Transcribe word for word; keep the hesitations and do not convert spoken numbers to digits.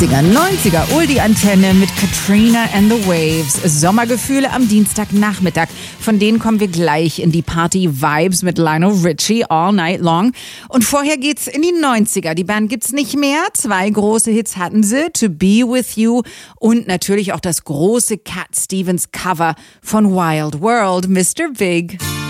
achtziger, neunziger, Oldie-Antenne mit Katrina and the Waves. Sommergefühle am Dienstagnachmittag. Von denen kommen wir gleich in die Party-Vibes mit Lionel Richie all night long. Und vorher geht's in die neunziger. Die Band gibt's nicht mehr. Zwei große Hits hatten sie. To Be With You und natürlich auch das große Cat Stevens Cover von Wild World, Mister Big.